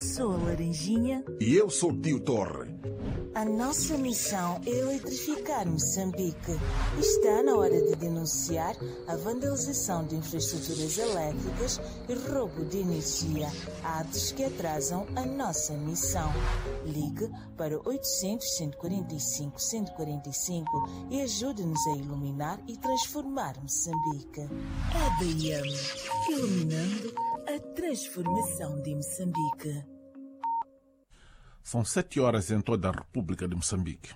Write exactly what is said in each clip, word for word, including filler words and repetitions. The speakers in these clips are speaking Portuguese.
Sou a Laranjinha. E eu sou o Tio Torre. A nossa missão é eletrificar Moçambique. Está na hora de denunciar a vandalização de infraestruturas elétricas e roubo de energia, atos que atrasam a nossa missão. Ligue para oitocentos, cento e quarenta e cinco, cento e quarenta e cinco e ajude-nos a iluminar e transformar Moçambique. A B M, iluminando a transformação de Moçambique. São sete horas em toda a República de Moçambique.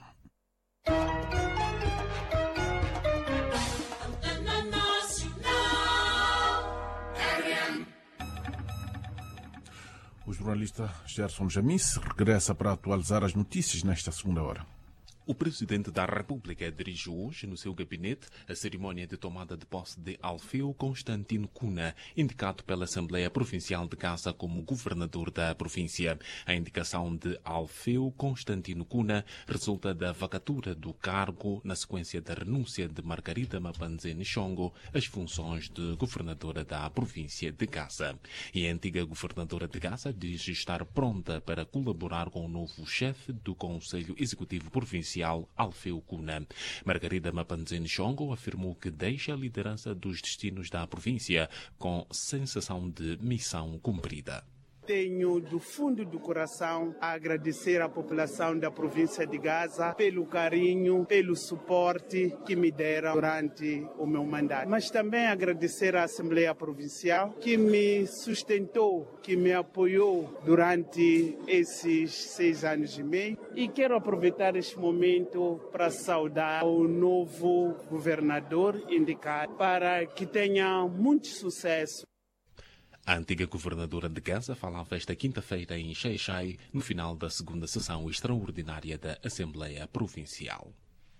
O jornalista Gerson Jamice regressa para atualizar as notícias nesta segunda hora. O Presidente da República dirigiu hoje no seu gabinete a cerimónia de tomada de posse de Alfeu Constantino Cunha, indicado pela Assembleia Provincial de Gaza como governador da província. A indicação de Alfeu Constantino Cunha resulta da vacatura do cargo na sequência da renúncia de Margarida Mapanzene Chongo às funções de governadora da província de Gaza. E a antiga governadora de Gaza diz estar pronta para colaborar com o novo chefe do Conselho Executivo Provincial, Alfeu Cunha. Margarida Mapanzene Chongo afirmou que deixa a liderança dos destinos da província com sensação de missão cumprida. Tenho do fundo do coração a agradecer à população da província de Gaza pelo carinho, pelo suporte que me deram durante o meu mandato. Mas também agradecer à Assembleia Provincial que me sustentou, que me apoiou durante esses seis anos e meio. E quero aproveitar este momento para saudar o novo governador indicado para que tenha muito sucesso. A antiga governadora de Gaza falava esta quinta-feira em Xai-Xai, no final da segunda sessão extraordinária da Assembleia Provincial.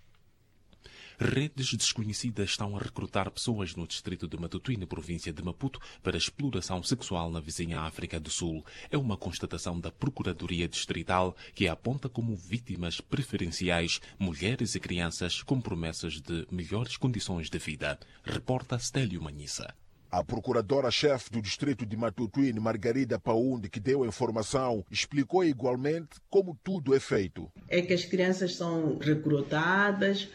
Redes desconhecidas estão a recrutar pessoas no distrito de Matutuí, na província de Maputo, para exploração sexual na vizinha África do Sul. É uma constatação da Procuradoria Distrital que aponta como vítimas preferenciais mulheres e crianças com promessas de melhores condições de vida. Reporta Stélio Manhissa. A procuradora-chefe do distrito de Matutuí, Margarida Paundi, que deu a informação, explicou igualmente como tudo é feito. É que as crianças são recrutadas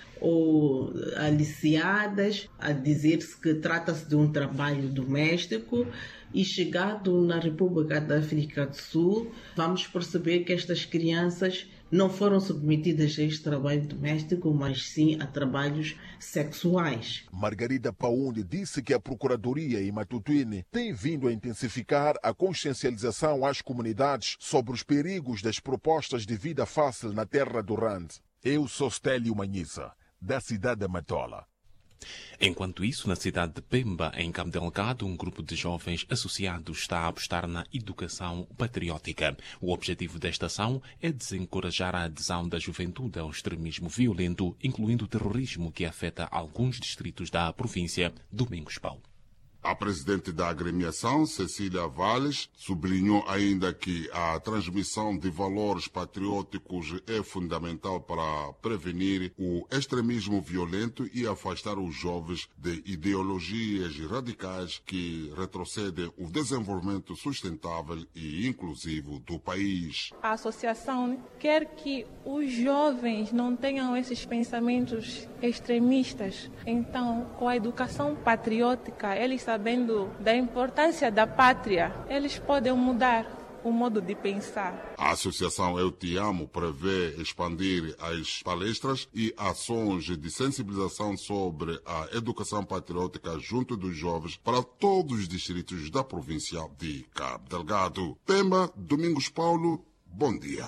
ou aliciadas a dizer-se que trata-se de um trabalho doméstico e chegado na República da África do Sul, vamos perceber que estas crianças não foram submetidas a este trabalho doméstico, mas sim a trabalhos sexuais. Margarida Paundi disse que a Procuradoria em Matutuí tem vindo a intensificar a consciencialização às comunidades sobre os perigos das propostas de vida fácil na terra do Rand. Eu sou Stélio Manhissa, da cidade de Matola. Enquanto isso, na cidade de Pemba, em Cabo Delgado, um grupo de jovens associados está a apostar na educação patriótica. O objetivo desta ação é desencorajar a adesão da juventude ao extremismo violento, incluindo o terrorismo que afeta alguns distritos da província. Domingos Paulo. A presidente da agremiação, Cecília Valles, sublinhou ainda que a transmissão de valores patrióticos é fundamental para prevenir o extremismo violento e afastar os jovens de ideologias radicais que retrocedem o desenvolvimento sustentável e inclusivo do país. A associação quer que os jovens não tenham esses pensamentos extremistas. Então, com a educação patriótica, eles sabendo da importância da pátria, eles podem mudar o modo de pensar. A Associação Eu Te Amo prevê expandir as palestras e ações de sensibilização sobre a educação patriótica junto dos jovens para todos os distritos da província de Cabo Delgado. Pemba, Domingos Paulo, bom dia.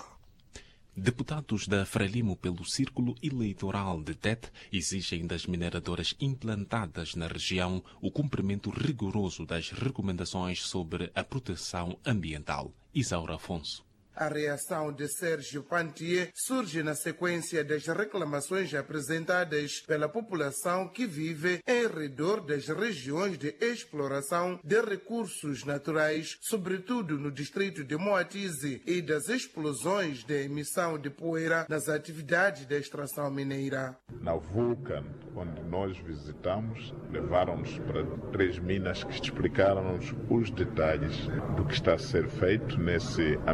Deputados da Frelimo pelo Círculo Eleitoral de Tete exigem das mineradoras implantadas na região o cumprimento rigoroso das recomendações sobre a proteção ambiental. Isaura Afonso. A reação de Sérgio Pantier surge na sequência das reclamações apresentadas pela população que vive em redor das regiões de exploração de recursos naturais, sobretudo no distrito de Moatize, e das explosões de emissão de poeira nas atividades de extração mineira. Na Vulcan, onde nós visitamos, levaram-nos para três minas que explicaram-nos os detalhes do que está a ser feito nesse ambiente.